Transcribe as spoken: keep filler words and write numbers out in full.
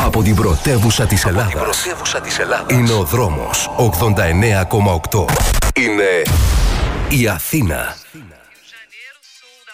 Από την πρωτεύουσα της Ελλάδας. Είναι ο δρόμος ογδόντα εννέα κόμμα οκτώ. Είναι η Αθήνα.